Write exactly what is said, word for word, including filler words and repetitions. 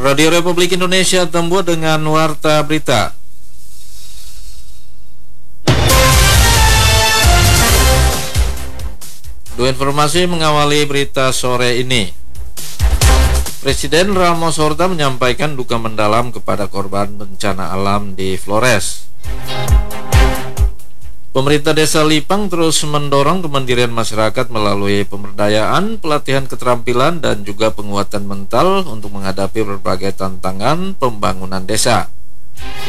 Radio Republik Indonesia Tembus dengan Warta Berita. Dua informasi mengawali berita sore ini. Presiden Ramos Horta menyampaikan duka mendalam kepada korban bencana alam di Flores. Pemerintah Desa Lipang terus mendorong kemandirian masyarakat melalui pemberdayaan, pelatihan keterampilan, dan juga penguatan mental untuk menghadapi berbagai tantangan pembangunan desa.